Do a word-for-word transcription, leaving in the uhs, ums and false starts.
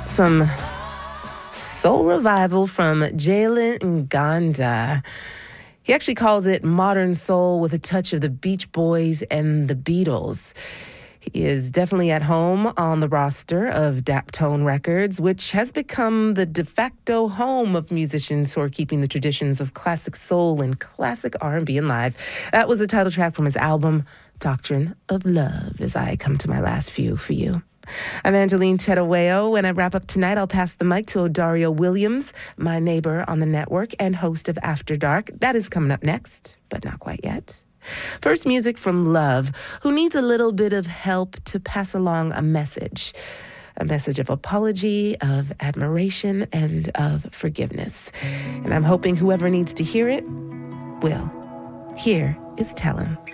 Some soul revival from Jalen Nganda. He actually calls it modern soul with a touch of the Beach Boys and the Beatles. He is definitely at home on the roster of Daptone Records, which has become the de facto home of musicians who are keeping the traditions of classic soul and classic R and B alive. That was the title track from his album, Doctrine of Love, as I come to my last few for you. I'm Angeline Tedaweo. When I wrap up tonight, I'll pass the mic to Odario Williams, my neighbor on the network and host of After Dark. That is coming up next, but not quite yet. First, music from Love, who needs a little bit of help to pass along a message. A message of apology, of admiration, and of forgiveness. And I'm hoping whoever needs to hear it will. Here is Tell 'Em.